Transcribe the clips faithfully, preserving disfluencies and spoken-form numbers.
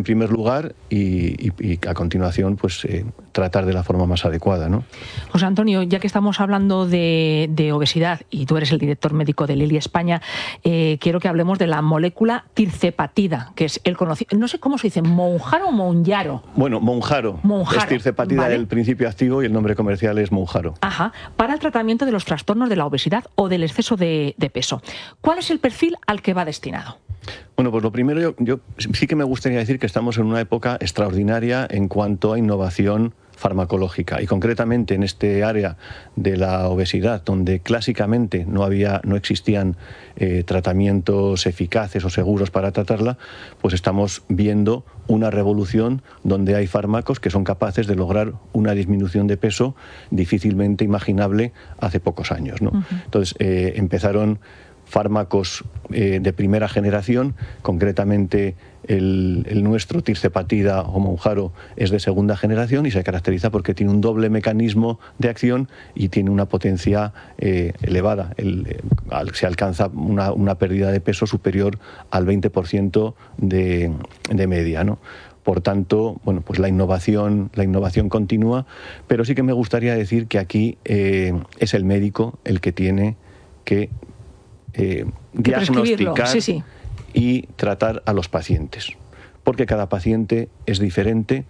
en primer lugar y, y, y a continuación pues eh, tratar de la forma más adecuada, ¿no? José Antonio, ya que estamos hablando de, de obesidad y tú eres el director médico de Lilly España, eh, quiero que hablemos de la molécula tirzepatida, que es el conocido, no sé cómo se dice, Mounjaro o Mounjaro. Bueno, Mounjaro. Mounjaro. Es tirzepatida, ¿vale? El principio activo, y el nombre comercial es Mounjaro. Ajá. Para el tratamiento de los trastornos de la obesidad o del exceso de, de peso. ¿Cuál es el perfil al que va destinado? Bueno, pues lo primero, yo, yo sí que me gustaría decir que estamos en una época extraordinaria en cuanto a innovación farmacológica, y concretamente en este área de la obesidad, donde clásicamente no había, no existían eh, tratamientos eficaces o seguros para tratarla, pues estamos viendo una revolución donde hay fármacos que son capaces de lograr una disminución de peso difícilmente imaginable hace pocos años, ¿no? Uh-huh. Entonces eh, empezaron fármacos eh, de primera generación, concretamente el, el nuestro, tirzepatida o Mounjaro, es de segunda generación y se caracteriza porque tiene un doble mecanismo de acción y tiene una potencia eh, elevada. El, eh, se alcanza una, una pérdida de peso superior al veinte por ciento de, de media, ¿no? Por tanto, bueno, pues la innovación, la innovación continúa, pero sí que me gustaría decir que aquí eh, es el médico el que tiene que Eh, diagnosticar sí, sí. y tratar a los pacientes, porque cada paciente es diferente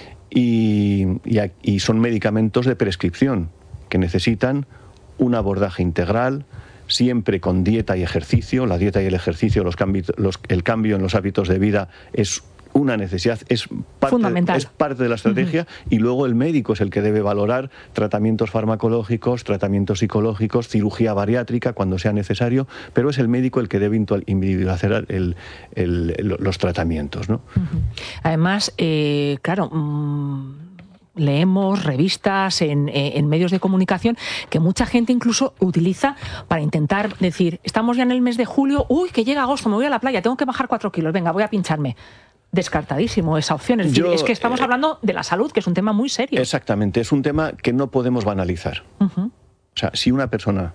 y, y, y son medicamentos de prescripción que necesitan un abordaje integral, siempre con dieta y ejercicio. La dieta y el ejercicio, los cambios, los, el cambio en los hábitos de vida es una necesidad, es parte, fundamental. Es parte de la estrategia. Uh-huh. Y luego el médico es el que debe valorar tratamientos farmacológicos, tratamientos psicológicos, cirugía bariátrica cuando sea necesario, pero es el médico el que debe individualizar el, el, el, los tratamientos, ¿no? Uh-huh. Además, eh, claro... Mmm... leemos revistas en, en medios de comunicación que mucha gente incluso utiliza para intentar decir, estamos ya en el mes de julio, uy, que llega agosto, me voy a la playa, tengo que bajar cuatro kilos, venga, voy a pincharme. Descartadísimo esa opción. Es, decir, Yo, es que estamos eh, hablando de la salud, que es un tema muy serio. Exactamente, es un tema que no podemos banalizar. Uh-huh. O sea, si una persona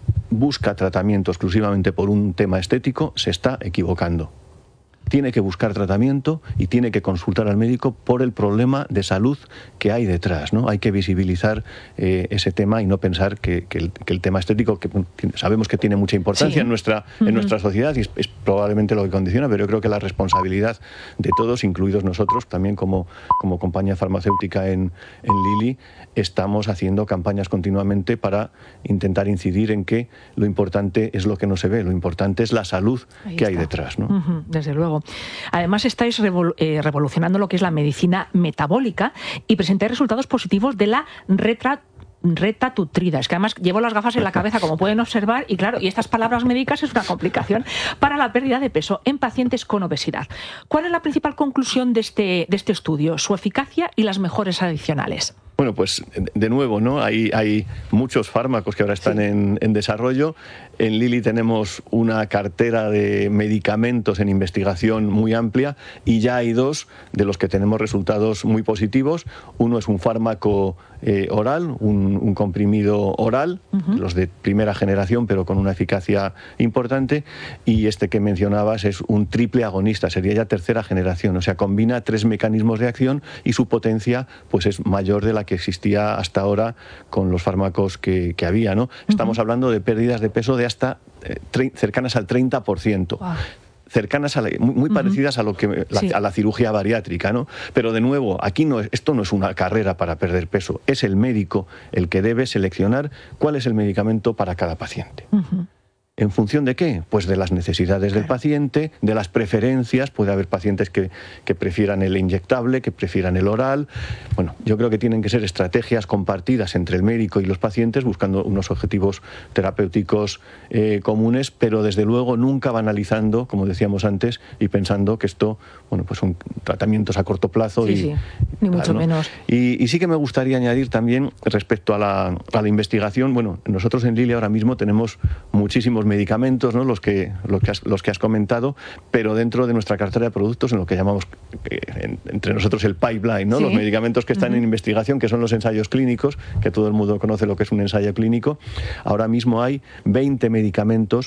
busca tratamiento exclusivamente por un tema estético, se está equivocando. Tiene que buscar tratamiento y tiene que consultar al médico por el problema de salud que hay detrás, ¿no? Hay que visibilizar eh, ese tema y no pensar que, que, el, que el tema estético, que sabemos que tiene mucha importancia, sí, en nuestra, uh-huh, en nuestra sociedad, y es, es probablemente lo que condiciona, pero yo creo que la responsabilidad de todos, incluidos nosotros, también como, como compañía farmacéutica en, en Lilly, estamos haciendo campañas continuamente para intentar incidir en que lo importante es lo que no se ve, lo importante es la salud Ahí que está. hay detrás, ¿no? Uh-huh, desde luego. Además, estáis revol eh, revolucionando lo que es la medicina metabólica y presentáis resultados positivos de la retra retatutrida. Es que además llevo las gafas en la cabeza, como pueden observar, y claro, y estas palabras médicas es una complicación para la pérdida de peso en pacientes con obesidad. ¿Cuál es la principal conclusión de este, de este estudio? Su eficacia y las mejores adicionales. Bueno, pues de nuevo, ¿no? Hay, hay muchos fármacos que ahora están sí. en, en desarrollo. En Lilly tenemos una cartera de medicamentos en investigación muy amplia y ya hay dos de los que tenemos resultados muy positivos. Uno es un fármaco eh, oral, un, un comprimido oral, uh-huh. los de primera generación, pero con una eficacia importante. Y este que mencionabas es un triple agonista, sería ya tercera generación. O sea, combina tres mecanismos de acción y su potencia pues es mayor de la que existía hasta ahora con los fármacos que, que había, ¿no? Uh-huh. Estamos hablando de pérdidas de peso de hasta eh, tre- cercanas al treinta por ciento. Wow. Cercanas a la, muy, muy uh-huh. parecidas a lo que la, sí. a la cirugía bariátrica, ¿no? Pero de nuevo, aquí no es, esto no es una carrera para perder peso, es el médico el que debe seleccionar cuál es el medicamento para cada paciente. Uh-huh. ¿En función de qué? Pues de las necesidades del paciente, de las preferencias. Puede haber pacientes que, que prefieran el inyectable, que prefieran el oral. Bueno, yo creo que tienen que ser estrategias compartidas entre el médico y los pacientes, buscando unos objetivos terapéuticos eh, comunes, pero desde luego nunca banalizando, como decíamos antes, y pensando que esto, bueno, pues son tratamientos a corto plazo. Sí, y, sí, ni tal, mucho ¿no? menos. Y, y sí que me gustaría añadir también respecto a la, a la investigación. Bueno, nosotros en Lilly ahora mismo tenemos muchísimos medicamentos, ¿no? los, que, los, que has, los que has comentado, pero dentro de nuestra cartera de productos, en lo que llamamos eh, en, entre nosotros el pipeline, ¿no? Sí. Los medicamentos que están uh-huh. en investigación, que son los ensayos clínicos, que todo el mundo conoce lo que es un ensayo clínico. Ahora mismo hay veinte medicamentos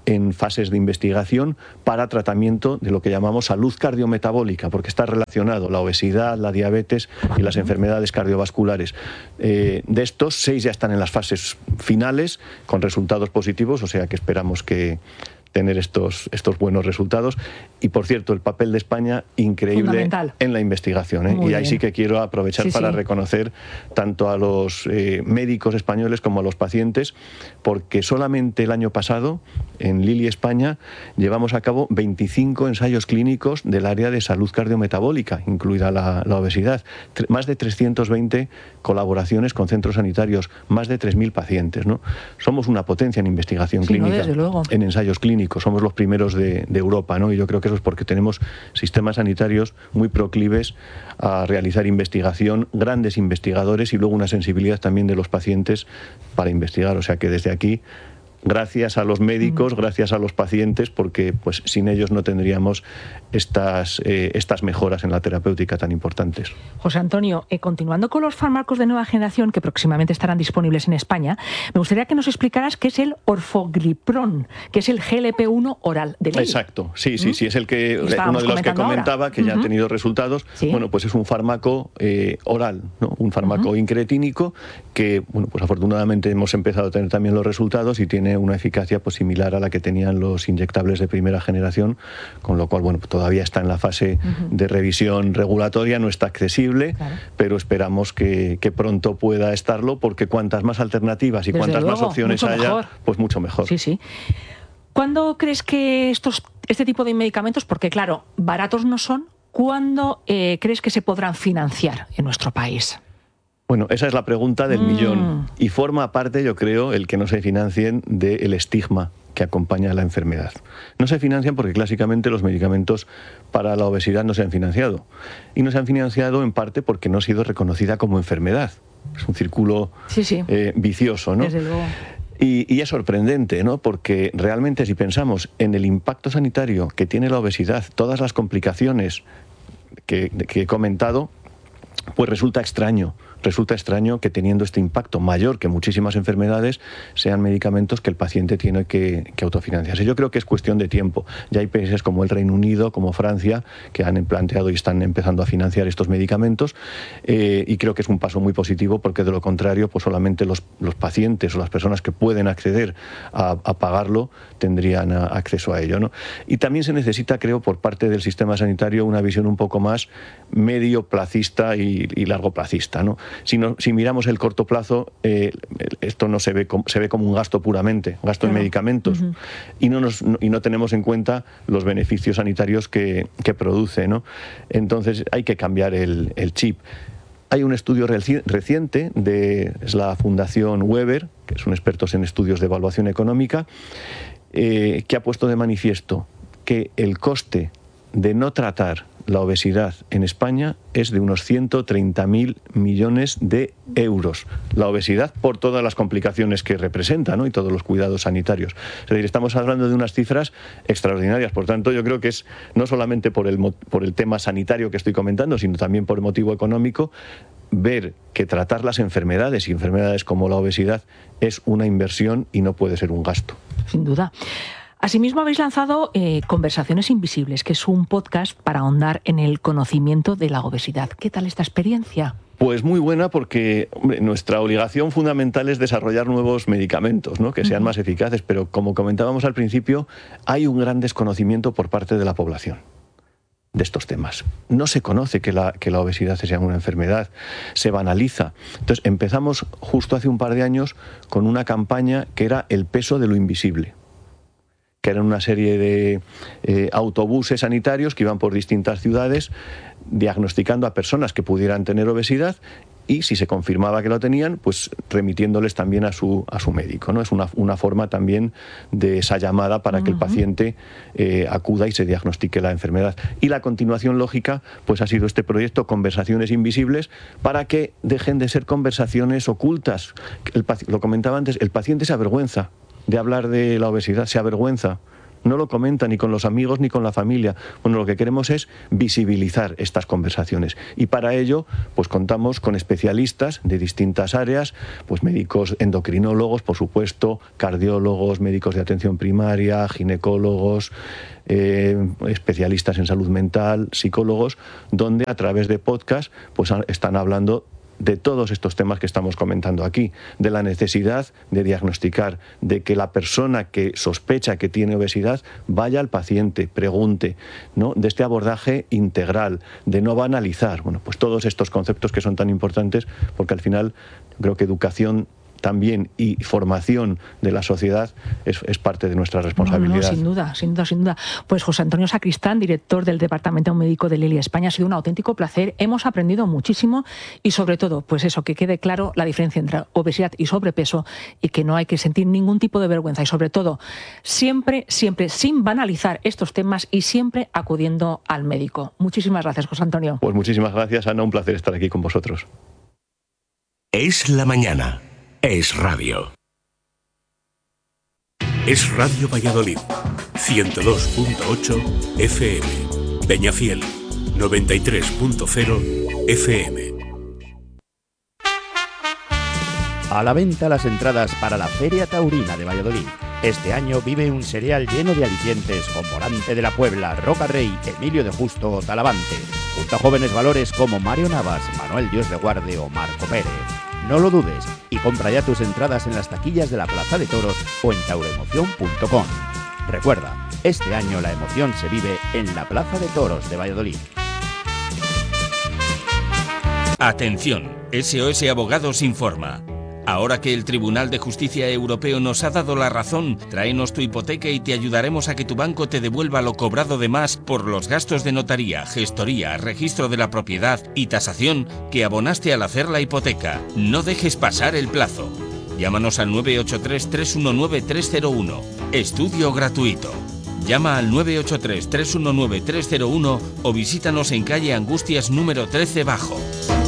en fases de investigación para tratamiento de lo que llamamos salud cardiometabólica, porque está relacionado la obesidad, la diabetes y las enfermedades cardiovasculares. Eh, de estos, seis ya están en las fases finales con resultados positivos, o sea que esperamos que tener estos, estos buenos resultados. Y, por cierto, el papel de España increíble en la investigación, ¿eh? Y ahí sí que quiero aprovechar sí, para sí. reconocer tanto a los eh, médicos españoles como a los pacientes, porque solamente el año pasado, en Lilly España, llevamos a cabo veinticinco ensayos clínicos del área de salud cardiometabólica, incluida la, la obesidad. Tre- más de trescientas veinte colaboraciones con centros sanitarios, más de tres mil pacientes, ¿no? Somos una potencia en investigación sí, clínica, no, desde luego. En ensayos clínicos. Somos los primeros de, de Europa, ¿no? Y yo creo que eso es porque tenemos sistemas sanitarios muy proclives a realizar investigación, grandes investigadores y luego una sensibilidad también de los pacientes para investigar. O sea que desde aquí, gracias a los médicos, mm. gracias a los pacientes, porque pues sin ellos no tendríamos estas, eh, estas mejoras en la terapéutica tan importantes. José Antonio, eh, continuando con los fármacos de nueva generación que próximamente estarán disponibles en España, me gustaría que nos explicaras qué es el orforglipron, que es el G L P uno oral de Lilly. Exacto, sí, sí, ¿Mm? sí, es el que uno de los que comentaba, ahora. que ya uh-huh. ha tenido resultados. ¿Sí? Bueno, pues es un fármaco eh, oral, ¿no? Un fármaco uh-huh. incretínico que, bueno, pues afortunadamente hemos empezado a tener también los resultados y tiene una eficacia pues similar a la que tenían los inyectables de primera generación, con lo cual, bueno, pues todavía está en la fase uh-huh. de revisión regulatoria, no está accesible, claro. pero esperamos que, que pronto pueda estarlo, porque cuantas más alternativas y Desde cuantas luego, más opciones haya, mejor. pues mucho mejor. Sí, sí. ¿Cuándo crees que estos, este tipo de medicamentos, porque claro, baratos no son, ¿cuándo eh, crees que se podrán financiar en nuestro país? Bueno, esa es la pregunta del mm. millón y forma parte, yo creo, el que no se financien del estigma que acompaña a la enfermedad. No se financian porque clásicamente los medicamentos para la obesidad no se han financiado. Y no se han financiado en parte porque no ha sido reconocida como enfermedad. Es un círculo sí, sí. Eh, vicioso, ¿no? Desde luego. Y, y es sorprendente, ¿no? Porque realmente si pensamos en el impacto sanitario que tiene la obesidad, todas las complicaciones que, que he comentado, pues resulta extraño. Resulta extraño que teniendo este impacto mayor que muchísimas enfermedades sean medicamentos que el paciente tiene que, que autofinanciarse. Yo creo que es cuestión de tiempo. Ya hay países como el Reino Unido, como Francia, que han planteado y están empezando a financiar estos medicamentos eh, y creo que es un paso muy positivo, porque de lo contrario pues solamente los, los pacientes o las personas que pueden acceder a, a pagarlo tendrían a, acceso a ello, ¿no? Y también se necesita, creo, por parte del sistema sanitario una visión un poco más medio placista y, y largo placista, ¿no? Si, no, si miramos el corto plazo, eh, esto no se ve, como, se ve como un gasto puramente, gasto claro. en medicamentos, uh-huh. y, no nos, no, y no tenemos en cuenta los beneficios sanitarios que, que produce, ¿no? Entonces hay que cambiar el, el chip. Hay un estudio reci- reciente de es la Fundación Weber, que son expertos en estudios de evaluación económica, eh, que ha puesto de manifiesto que el coste de no tratar la obesidad en España es de unos ciento treinta mil millones de euros. La obesidad por todas las complicaciones que representa, ¿no? Y todos los cuidados sanitarios. Es decir, estamos hablando de unas cifras extraordinarias. Por tanto, yo creo que es no solamente por el, por el tema sanitario que estoy comentando, sino también por el motivo económico, ver que tratar las enfermedades y enfermedades como la obesidad es una inversión y no puede ser un gasto. Sin duda. Asimismo, habéis lanzado eh, Conversaciones Invisibles, que es un podcast para ahondar en el conocimiento de la obesidad. ¿Qué tal esta experiencia? Pues muy buena, porque hombre, nuestra obligación fundamental es desarrollar nuevos medicamentos, ¿no? Que sean uh-huh. más eficaces, pero como comentábamos al principio, hay un gran desconocimiento por parte de la población de estos temas. No se conoce que la, que la obesidad sea una enfermedad, se banaliza. Entonces empezamos justo hace un par de años con una campaña que era el peso de lo invisible, que eran una serie de eh, autobuses sanitarios que iban por distintas ciudades diagnosticando a personas que pudieran tener obesidad y, si se confirmaba que lo tenían, pues remitiéndoles también a su, a su médico, ¿no? Es una, una forma también de esa llamada para uh-huh. que el paciente eh, acuda y se diagnostique la enfermedad. Y la continuación lógica pues ha sido este proyecto Conversaciones Invisibles, para que dejen de ser conversaciones ocultas. El, lo comentaba antes, el paciente se avergüenza de hablar de la obesidad, se avergüenza no lo comenta ni con los amigos ni con la familia. Bueno, lo que queremos es visibilizar estas conversaciones y para ello pues contamos con especialistas de distintas áreas, pues médicos endocrinólogos, por supuesto, cardiólogos, médicos de atención primaria, ginecólogos, eh, especialistas en salud mental, psicólogos, donde a través de podcast pues están hablando de todos estos temas que estamos comentando aquí, de la necesidad de diagnosticar, de que la persona que sospecha que tiene obesidad vaya al paciente, pregunte, ¿no? De este abordaje integral, de no banalizar. Bueno, pues todos estos conceptos que son tan importantes, porque al final creo que educación también y formación de la sociedad es, es parte de nuestra responsabilidad. No, no, sin duda, sin duda, sin duda. Pues José Antonio Sacristán, director del Departamento Médico de Lili España, ha sido un auténtico placer. Hemos aprendido muchísimo y sobre todo, pues eso, que quede claro la diferencia entre obesidad y sobrepeso y que no hay que sentir ningún tipo de vergüenza y sobre todo, siempre, siempre sin banalizar estos temas y siempre acudiendo al médico. Muchísimas gracias, José Antonio. Pues muchísimas gracias, Ana, un placer estar aquí con vosotros. Es la mañana. Es radio. Es Radio Valladolid, ciento dos punto ocho F M. Peñafiel, noventa y tres punto cero F M. A la venta las entradas para la Feria Taurina de Valladolid. Este año vive un serial lleno de alicientes con Morante de la Puebla, Roca Rey, Emilio de Justo o Talavante, junto a jóvenes valores como Mario Navas, Manuel Dios de Guarde o Marco Pérez. No lo dudes y compra ya tus entradas en las taquillas de la Plaza de Toros o en tauroemoción punto com. Recuerda, este año la emoción se vive en la Plaza de Toros de Valladolid. Atención, S O S Abogados informa. Ahora que el Tribunal de Justicia Europeo nos ha dado la razón, tráenos tu hipoteca y te ayudaremos a que tu banco te devuelva lo cobrado de más por los gastos de notaría, gestoría, registro de la propiedad y tasación que abonaste al hacer la hipoteca. No dejes pasar el plazo. Llámanos al nueve ocho tres, tres uno nueve, tres cero uno. Estudio gratuito. Llama al nueve ocho tres, tres uno nueve, tres cero uno o visítanos en calle Angustias número trece Bajo.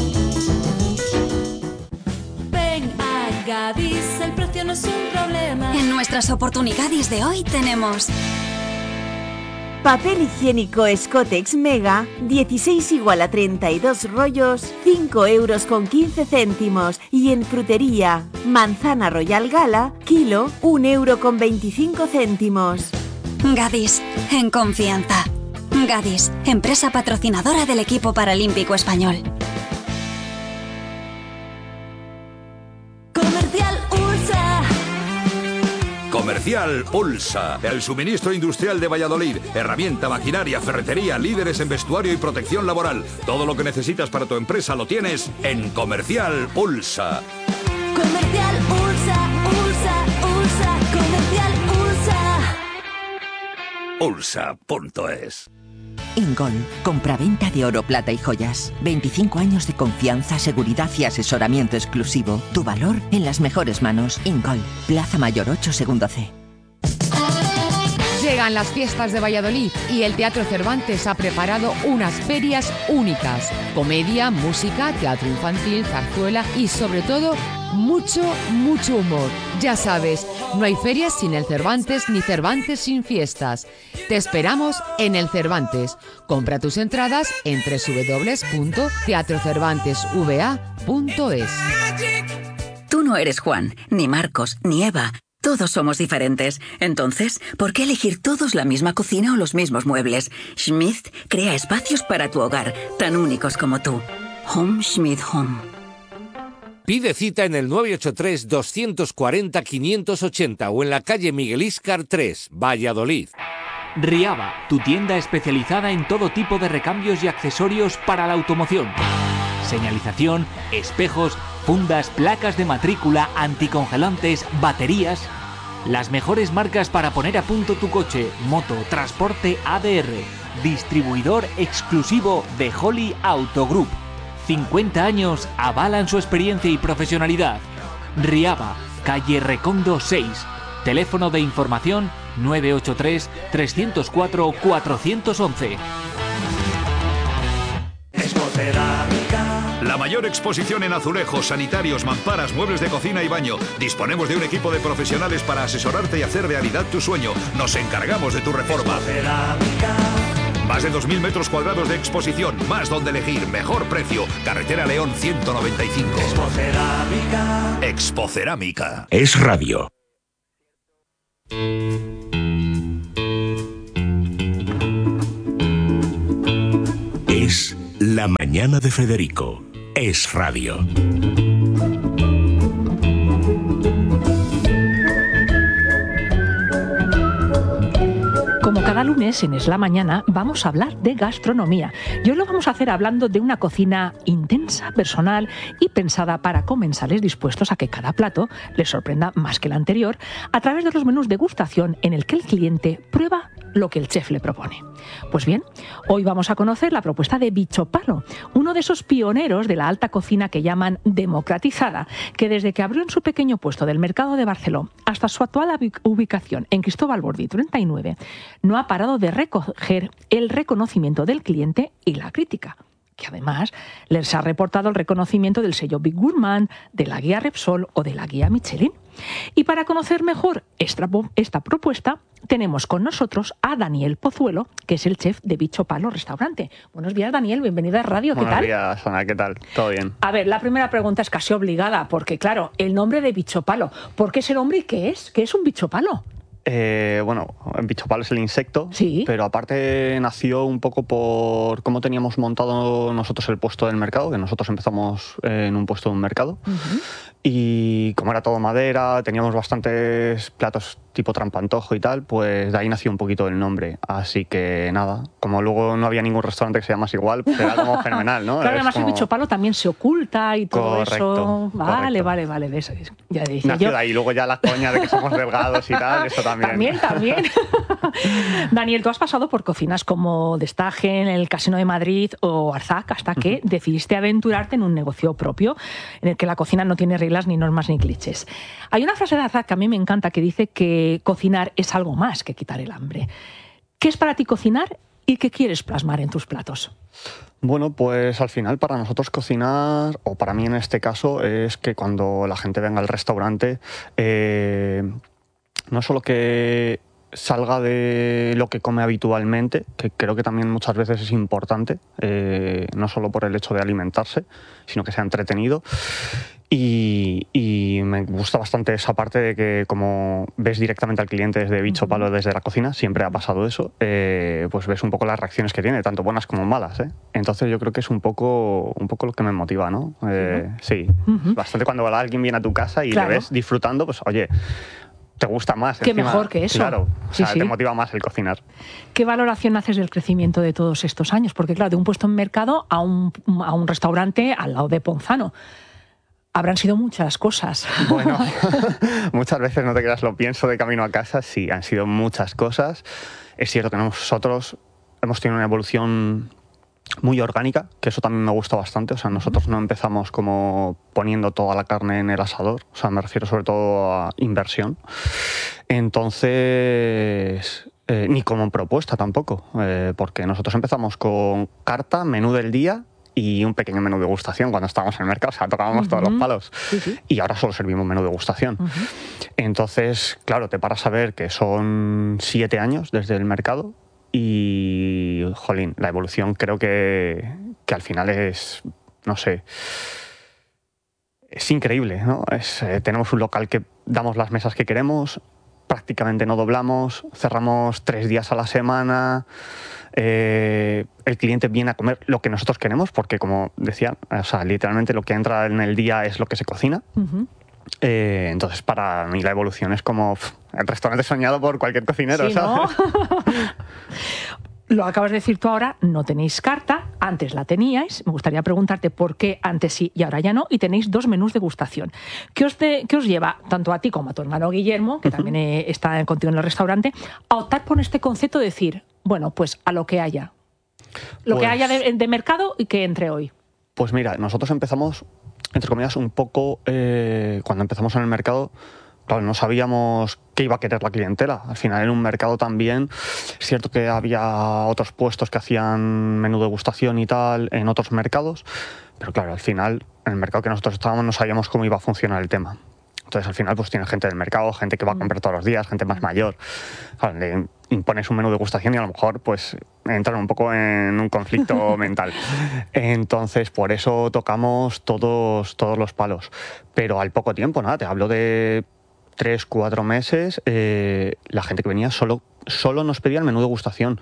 Gadis, el precio no es un problema. En nuestras oportunidades de hoy tenemos papel higiénico Scottex Mega, dieciséis igual a treinta y dos rollos, cinco euros con quince céntimos. Y en frutería, manzana Royal Gala, kilo, un euro con veinticinco céntimos. Gadis, en confianza. Gadis, empresa patrocinadora del equipo paralímpico español. Comercial Ulsa, el suministro industrial de Valladolid, herramienta, maquinaria, ferretería, líderes en vestuario y protección laboral. Todo lo que necesitas para tu empresa lo tienes en Comercial Ulsa. Comercial Ulsa, Ulsa, Ulsa, Comercial Ulsa. Ulsa punto es. Ingol, compraventa de oro, plata y joyas. veinticinco años de confianza, seguridad y asesoramiento exclusivo. Tu valor en las mejores manos. Ingol, Plaza Mayor ocho, segundo C. Llegan las fiestas de Valladolid y el Teatro Cervantes ha preparado unas ferias únicas. Comedia, música, teatro infantil, zarzuela y sobre todo mucho, mucho humor. Ya sabes, no hay ferias sin el Cervantes ni Cervantes sin fiestas. Te esperamos en el Cervantes. Compra tus entradas en doble u doble u doble u punto teatro cervantes v a punto es. Tú no eres Juan, ni Marcos, ni Eva. Todos somos diferentes. Entonces, ¿por qué elegir todos la misma cocina o los mismos muebles? Schmidt crea espacios para tu hogar, tan únicos como tú. Home Schmidt Home. Pide cita en el nueve ocho tres, dos cuatro cero, cinco ocho cero o en la calle Miguel Íscar tres, Valladolid. Riaba, tu tienda especializada en todo tipo de recambios y accesorios para la automoción. Señalización, espejos, fundas, placas de matrícula, anticongelantes, baterías. Las mejores marcas para poner a punto tu coche, moto, transporte A D R. Distribuidor exclusivo de Holly Auto Group. cincuenta años avalan su experiencia y profesionalidad. Riaba, calle Recondo seis. Teléfono de información nueve ocho tres, tres cero cuatro, cuatro uno uno. La La mayor exposición en azulejos, sanitarios, mamparas, muebles de cocina y baño. Disponemos de un equipo de profesionales para asesorarte y hacer realidad tu sueño. Nos encargamos de tu reforma. Más de dos mil metros cuadrados de exposición, más donde elegir, mejor precio. Carretera León ciento noventa y cinco. Expocerámica. Expocerámica. Es radio. Es la mañana de Federico. Es radio. Como cada lunes en Es la Mañana vamos a hablar de gastronomía y hoy lo vamos a hacer hablando de una cocina intensa, personal y pensada para comensales dispuestos a que cada plato les sorprenda más que el anterior a través de los menús de degustación en el que el cliente prueba lo que el chef le propone. Pues bien, hoy vamos a conocer la propuesta de Bicho Palo, uno de esos pioneros de la alta cocina que llaman democratizada, que desde que abrió en su pequeño puesto del mercado de Barcelona hasta su actual ubicación en Cristóbal Bordi treinta y nueve, no ha parado de recoger el reconocimiento del cliente y la crítica, que además les ha reportado el reconocimiento del sello Big Gourmand, de la guía Repsol o de la guía Michelin. Y para conocer mejor esta, esta propuesta, tenemos con nosotros a Daniel Pozuelo, que es el chef de Bicho Palo Restaurante. Buenos días, Daniel, bienvenido a Radio, ¿qué Buenos tal? Buenos días, Ana, ¿qué tal? ¿Todo bien? A ver, la primera pregunta es casi obligada, porque claro, el nombre de Bicho Palo, ¿por qué ese nombre y qué es? ¿Qué es un bicho palo? Eh, bueno, el bicho palo es el insecto, ¿sí? Pero aparte nació un poco por cómo teníamos montado nosotros el puesto del mercado, que nosotros empezamos en un puesto de un mercado, uh-huh. Y como era todo madera, teníamos bastantes platos tipo trampantojo y tal, pues de ahí nació un poquito el nombre. Así que nada, como luego no había ningún restaurante que se llamase igual, pues era como fenomenal, ¿no? Claro, además como... el bicho palo también se oculta y todo correcto, eso. Vale, correcto. vale, vale, de eso. Ya decía nació yo. de ahí, luego ya la coña de que somos delgados y tal, eso también. También, también. Daniel, tú has pasado por cocinas como Destagen, el Casino de Madrid o Arzac, hasta que uh-huh. decidiste aventurarte en un negocio propio, en el que la cocina no tiene reglas, ni normas, ni clichés. Hay una frase de Arzac que a mí me encanta, que dice que cocinar es algo más que quitar el hambre. ¿Qué es para ti cocinar y qué quieres plasmar en tus platos? Bueno, pues al final para nosotros cocinar, o para mí en este caso, es que cuando la gente venga al restaurante, eh, no solo que salga de lo que come habitualmente, que creo que también muchas veces es importante, eh, no solo por el hecho de alimentarse, sino que sea entretenido. Y, y me gusta bastante esa parte de que, como ves directamente al cliente desde Bicho Palo, desde la cocina, siempre ha pasado eso, eh, pues ves un poco las reacciones que tiene, tanto buenas como malas, ¿eh? Entonces yo creo que es un poco, un poco lo que me motiva, ¿no? Eh, sí, uh-huh. Bastante cuando alguien viene a tu casa y claro. le ves disfrutando, pues oye, te gusta más. Qué encima, mejor que eso. Claro, o sí, sea, sí. te motiva más el cocinar. ¿Qué valoración haces del crecimiento de todos estos años? Porque claro, de un puesto en mercado a un, a un restaurante al lado de Ponzano. Habrán sido muchas cosas. Bueno, muchas veces, no te creas, lo pienso de camino a casa, sí, han sido muchas cosas. Es cierto que nosotros hemos tenido una evolución muy orgánica, que eso también me gusta bastante. O sea, nosotros no empezamos como poniendo toda la carne en el asador, o sea, me refiero sobre todo a inversión. Entonces, eh, ni como propuesta tampoco, eh, porque nosotros empezamos con carta, menú del día y un pequeño menú de degustación cuando estábamos en el mercado, o sea, tocábamos uh-huh. todos los palos. Sí, sí. Y ahora solo servimos menú de degustación. Uh-huh. Entonces, claro, te paras a ver que son siete años desde el mercado y, jolín, la evolución creo que, que al final es, no sé, es increíble, ¿no? Es, eh, tenemos un local que damos las mesas que queremos, prácticamente no doblamos, cerramos tres días a la semana. Eh, el cliente viene a comer lo que nosotros queremos, porque como decía, o sea, literalmente lo que entra en el día es lo que se cocina. Uh-huh. Eh, entonces para mí la evolución es como pff, el restaurante soñado por cualquier cocinero, sí, ¿sabes? ¿no? Lo acabas de decir tú ahora, no tenéis carta, antes la teníais, me gustaría preguntarte por qué antes sí y ahora ya no, y tenéis dos menús de degustación. ¿Qué os, de, qué os lleva, tanto a ti como a tu hermano Guillermo, que uh-huh. también eh, está contigo en el restaurante, a optar por este concepto de decir, bueno, pues a lo que haya, lo pues, que haya de, de mercado y que entre hoy? Pues mira, nosotros empezamos, entre comillas, un poco, eh, cuando empezamos en el mercado, claro, no sabíamos qué iba a querer la clientela. Al final, en un mercado también, es cierto que había otros puestos que hacían menú de degustación y tal en otros mercados, pero claro, al final, en el mercado que nosotros estábamos no sabíamos cómo iba a funcionar el tema. Entonces, al final, pues tienes gente del mercado, gente que va a comprar todos los días, gente más mayor. Claro, le impones un menú de degustación y a lo mejor, pues, entran un poco en un conflicto mental. Entonces, por eso tocamos todos, todos los palos. Pero al poco tiempo, nada, te hablo de tres, cuatro meses, eh, la gente que venía solo, solo nos pedía el menú de degustación.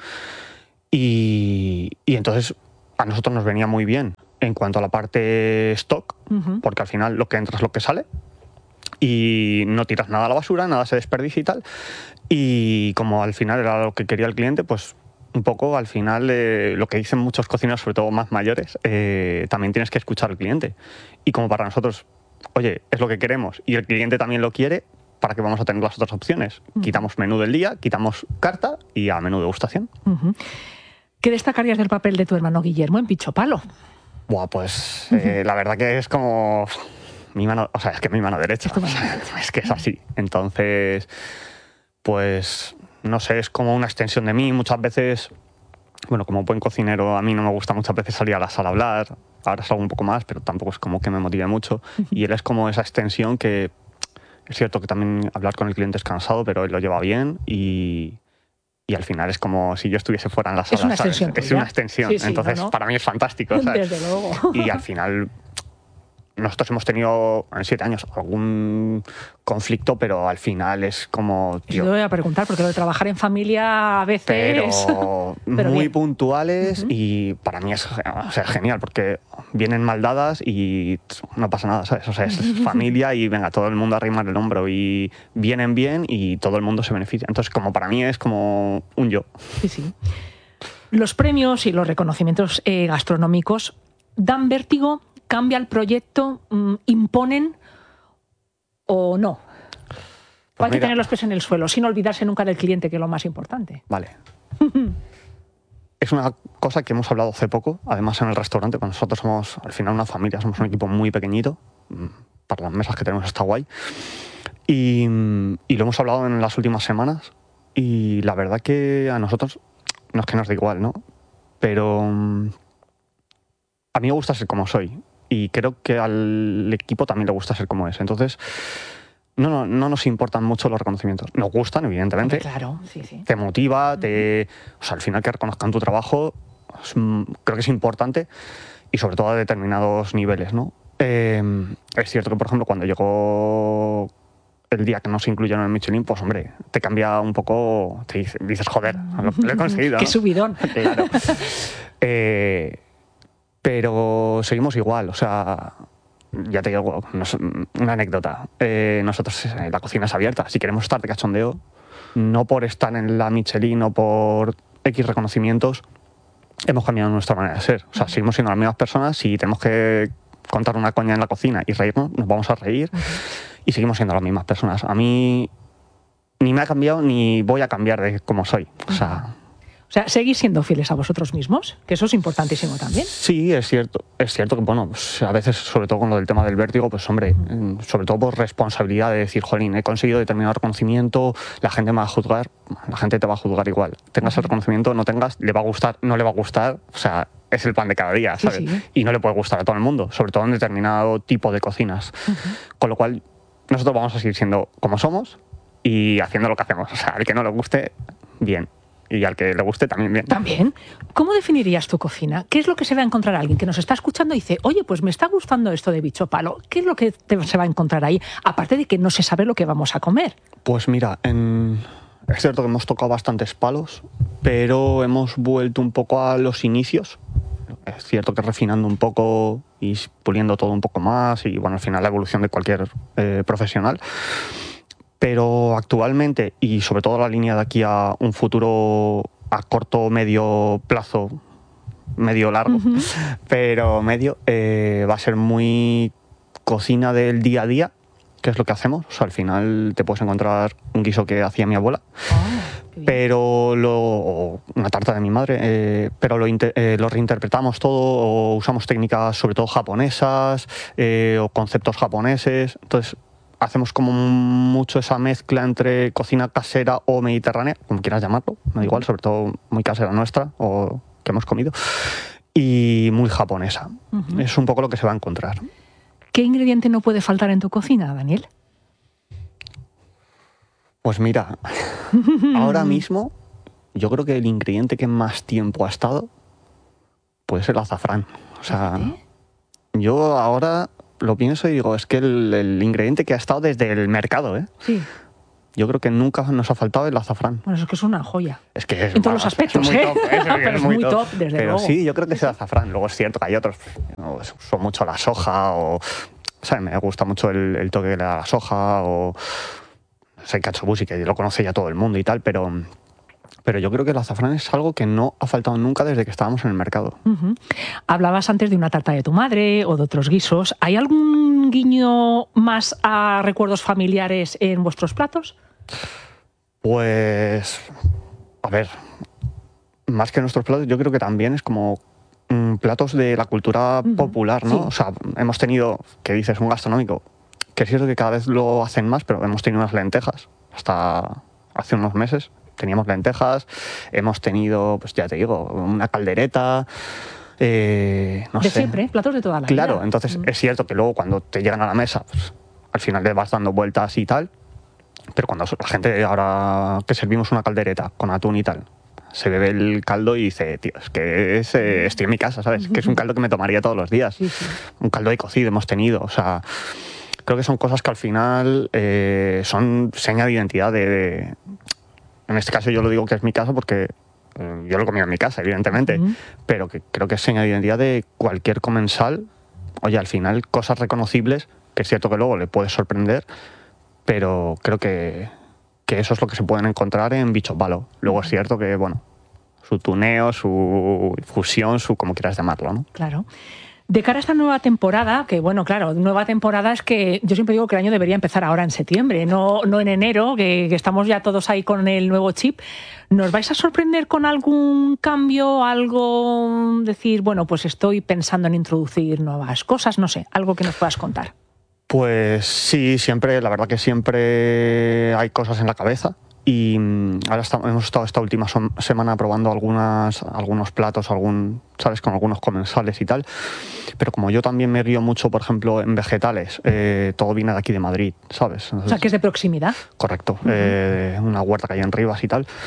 Y, y entonces, a nosotros nos venía muy bien en cuanto a la parte stock, uh-huh. porque al final lo que entra es lo que sale. Y no tiras nada a la basura, nada se desperdicia y tal. Y como al final era lo que quería el cliente, pues un poco al final eh, lo que dicen muchos cocineros, sobre todo más mayores, eh, también tienes que escuchar al cliente. Y como para nosotros, oye, es lo que queremos y el cliente también lo quiere, ¿para qué vamos a tener las otras opciones? Uh-huh. Quitamos menú del día, quitamos carta y a menú degustación. Uh-huh. ¿Qué destacarías del papel de tu hermano Guillermo en Picho Palo? Buah, pues eh, uh-huh. la verdad que es como... Mi mano, o sea, es que mi mano derecha, o sea, es que es así. Entonces, pues, no sé, es como una extensión de mí. Muchas veces, bueno, como buen cocinero, a mí no me gusta muchas veces salir a la sala a hablar. Ahora salgo un poco más, pero tampoco es como que me motive mucho. Y él es como esa extensión que, es cierto que también hablar con el cliente es cansado, pero él lo lleva bien y... Y al final es como si yo estuviese fuera en la sala. Es una extensión. ¿Sabes? Es una extensión. Sí, sí, entonces, no, no. para mí es fantástico, ¿sabes? Desde luego. Y al final... Nosotros hemos tenido en siete años algún conflicto, pero al final es como... Tío, Yo te voy a preguntar, porque lo de trabajar en familia a veces... Pero, pero muy bien. puntuales uh-huh. y para mí es o sea, genial, porque vienen mal dadas y no pasa nada, ¿sabes? O sea, es familia y venga, todo el mundo a arrimar el hombro y vienen bien y todo el mundo se beneficia. Entonces, como para mí es como un yo. Sí, sí. Los premios y los reconocimientos eh, gastronómicos dan vértigo... ¿Cambia el proyecto? ¿Imponen o no? Pues hay mira, que tener los pies en el suelo, sin olvidarse nunca del cliente, que es lo más importante. Vale. Es una cosa que hemos hablado hace poco, además en el restaurante, cuando nosotros somos al final una familia, somos un equipo muy pequeñito, para las mesas que tenemos está guay, y, y lo hemos hablado en las últimas semanas, y la verdad que a nosotros, no es que nos da igual, ¿no? Pero a mí me gusta ser como soy. Y creo que al equipo también le gusta ser como es. Entonces, no, no, no nos importan mucho los reconocimientos. Nos gustan, evidentemente. Claro, sí, sí. Te motiva, te... O sea, al final que reconozcan tu trabajo, es, creo que es importante. Y sobre todo a determinados niveles, ¿no? Eh, es cierto que, por ejemplo, cuando llegó el día que nos incluyeron en el Michelin, pues, hombre, te cambia un poco... Te dices, dices joder, lo, lo he conseguido, ¡Qué ¿no? subidón! Claro. Eh... Pero seguimos igual, o sea, ya te digo, una anécdota. Eh, nosotros, eh, la cocina es abierta, si queremos estar de cachondeo, no por estar en la Michelin o por X reconocimientos, hemos cambiado nuestra manera de ser. O sea, seguimos siendo las mismas personas, si tenemos que contar una coña en la cocina y reírnos, nos vamos a reír y seguimos siendo las mismas personas. A mí ni me ha cambiado ni voy a cambiar de cómo soy, o sea... O sea, ¿seguís siendo fieles a vosotros mismos? Que eso es importantísimo también. Sí, es cierto. Es cierto que, bueno, pues a veces, sobre todo con lo del tema del vértigo, pues hombre, sobre todo por responsabilidad de decir, jolín, he conseguido determinado reconocimiento, la gente me va a juzgar, la gente te va a juzgar igual. Tengas el reconocimiento, no tengas, le va a gustar, no le va a gustar, o sea, es el pan de cada día, ¿sabes? Sí, sí. Y no le puede gustar a todo el mundo, sobre todo en determinado tipo de cocinas. Uh-huh. Con lo cual, nosotros vamos a seguir siendo como somos y haciendo lo que hacemos. O sea, al que no le guste, bien. Y al que le guste también bien. También. ¿Cómo definirías tu cocina? ¿Qué es lo que se va a encontrar alguien que nos está escuchando y dice, oye, pues me está gustando esto de Picho Palo? ¿Qué es lo que te, se va a encontrar ahí? Aparte de que no se sabe lo que vamos a comer. Pues mira, en... es cierto que hemos tocado bastantes palos, pero hemos vuelto un poco a los inicios. Es cierto que refinando un poco y puliendo todo un poco más y, bueno, al final la evolución de cualquier eh, profesional. Pero actualmente, y sobre todo la línea de aquí a un futuro a corto, medio plazo, medio largo, uh-huh. pero medio, eh, va a ser muy cocina del día a día, que es lo que hacemos. O sea, al final te puedes encontrar un guiso que hacía mi abuela, oh, pero lo, o una tarta de mi madre, eh, pero lo, inter, eh, lo reinterpretamos todo o usamos técnicas sobre todo japonesas eh, o conceptos japoneses. Entonces, hacemos como mucho esa mezcla entre cocina casera o mediterránea, como quieras llamarlo, me da igual, sobre todo muy casera nuestra o que hemos comido. y muy japonesa. Ujú. Es un poco lo que se va a encontrar. ¿Qué ingrediente no puede faltar en tu cocina, Daniel? Pues mira, ahora mismo yo creo que el ingrediente que más tiempo ha estado puede ser el azafrán. O sea, yo ahora lo pienso y digo, es que el, el ingrediente que ha estado desde el mercado, ¿eh? Sí. Yo creo que nunca nos ha faltado el azafrán. Bueno, es que es una joya. Es que es, En todos los vamos, aspectos, es muy ¿eh? top, ¿eh? Pero es muy top, desde Pero luego. sí, yo creo que es el azafrán. Luego es cierto que hay otros, no, uso mucho la soja o... ¿sabes? Me gusta mucho el, el toque de la soja o... sé, katsuobushi, que lo conoce ya todo el mundo y tal, pero... Pero yo creo que el azafrán es algo que no ha faltado nunca desde que estábamos en el mercado. Ujú. Hablabas antes de una tarta de tu madre o de otros guisos. ¿Hay algún guiño más a recuerdos familiares en vuestros platos? Pues... A ver... Más que nuestros platos, yo creo que también es como mm, platos de la cultura Ujú, popular, ¿no? sí. O sea, hemos tenido, que dices, un gastronómico, que es cierto que cada vez lo hacen más, pero hemos tenido unas lentejas. Hasta hace unos meses teníamos lentejas, hemos tenido, pues ya te digo, una caldereta... Eh, no de sé. siempre, platos de toda la Claro, vida. entonces Mm. es cierto que luego cuando te llegan a la mesa, pues, al final le vas dando vueltas y tal, pero cuando la gente ahora que servimos una caldereta con atún y tal, se bebe el caldo y dice, tío, es que es, eh, estoy en mi casa, ¿sabes? Que es un caldo que me tomaría todos los días. Sí, sí. Un caldo de cocido hemos tenido, o sea, creo que son cosas que al final eh, son seña de identidad de, de... En este caso yo lo digo que es mi casa porque eh, yo lo he comido en mi casa, evidentemente, Ujú. pero que creo que es seña de identidad de cualquier comensal. Oye, al final cosas reconocibles, que es cierto que luego le puede sorprender, pero creo que, que eso es lo que se pueden encontrar en Bicho Palo. Luego es cierto que, bueno, su tuneo, su fusión, su como quieras llamarlo, ¿no? Claro. De cara a esta nueva temporada, que bueno, claro, nueva temporada es que yo siempre digo que el año debería empezar ahora en septiembre, no, no en enero, que, que estamos ya todos ahí con el nuevo chip. ¿Nos vais a sorprender con algún cambio, algo, decir, bueno, pues estoy pensando en introducir nuevas cosas, no sé, algo que nos puedas contar? Pues sí, siempre, la verdad que siempre hay cosas en la cabeza. Y mm, ahora estamos, hemos estado esta última som- semana probando algunas, algunos platos, algún, ¿sabes? Con algunos comensales y tal. Pero como yo también me guío mucho, por ejemplo, en vegetales, eh, todo viene de aquí de Madrid, ¿sabes? Entonces, O sea, que es de proximidad. correcto, eh, una huerta que hay en Rivas y tal.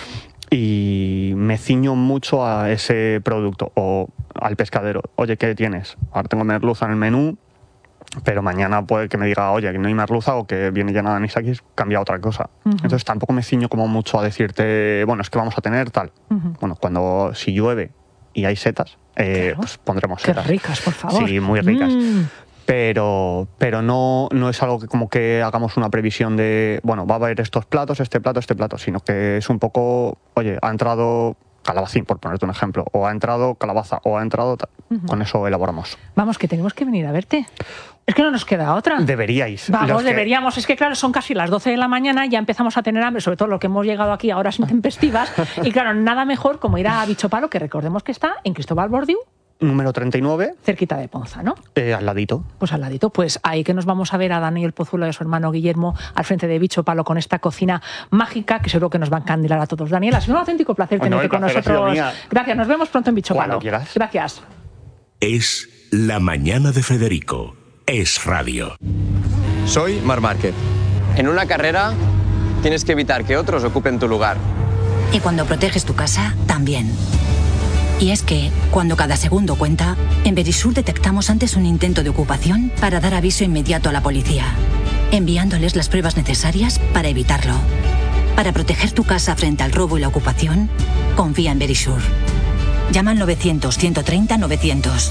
Y me ciño mucho a ese producto o al pescadero. Oye, ¿qué tienes? Ahora tengo merluza en el menú, pero mañana puede que me diga, oye, que no hay merluza o que viene llena de anisakis, cambia a otra cosa. Ujú. Entonces tampoco me ciño como mucho a decirte, bueno, es que vamos a tener tal. Ujú. Bueno, cuando si llueve y hay setas, eh, pues pondremos Qué setas. ricas, por favor. Sí, muy ricas. Mm. Pero, pero no, no es algo que como que hagamos una previsión de, bueno, va a haber estos platos, este plato, este plato, sino que es un poco, oye, ha entrado calabacín, por ponerte un ejemplo, o ha entrado calabaza, o ha entrado... tal. Ujú. Con eso elaboramos. Vamos, que tenemos que venir a verte. Es que no nos queda otra. Deberíais. Vamos, Los que- deberíamos. Es que claro, son casi las doce de la mañana, ya empezamos a tener hambre, sobre todo lo que hemos llegado aquí a horas intempestivas. Y claro, nada mejor como ir a Bicho Palo, que recordemos que está en Cristóbal Bordiú, Número treinta y nueve, cerquita de Ponza, ¿no? eh, al ladito. Pues al ladito, pues ahí que nos vamos a ver a Daniel Pozuelo y a su hermano Guillermo al frente de Bicho Palo con esta cocina mágica que seguro que nos va a encandilar a todos. Daniel, ha sido un auténtico placer Bueno, tenerte el con placer ha sido nosotros. mía. Gracias, nos vemos pronto en Bicho Cuando Palo. quieras. Gracias. Es La Mañana de Federico. Es radio. Soy Marc Márquez. En una carrera tienes que evitar que otros ocupen tu lugar. Y cuando proteges tu casa, también. Y es que, cuando cada segundo cuenta, en Verisur detectamos antes un intento de ocupación para dar aviso inmediato a la policía, enviándoles las pruebas necesarias para evitarlo. Para proteger tu casa frente al robo y la ocupación, confía en Verisur. Llama al novecientos, ciento treinta, novecientos.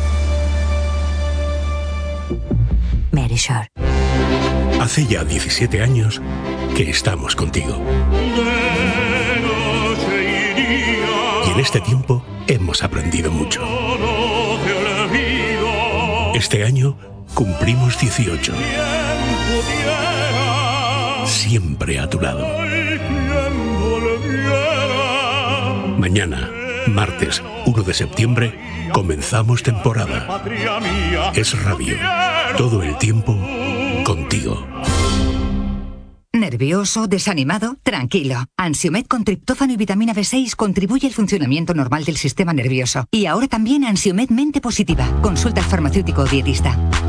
Verisur. Hace ya diecisiete años que estamos contigo. Y en este tiempo hemos aprendido mucho. Este año cumplimos dieciocho. Siempre a tu lado. Mañana, martes uno de septiembre, comenzamos temporada. Es radio. Todo el tiempo contigo. Nervios. nervioso, desanimado? Tranquilo. Ansiomed con triptófano y vitamina B seis contribuye al funcionamiento normal del sistema nervioso. Y ahora también Ansiomed Mente Positiva. Consulta al farmacéutico o dietista.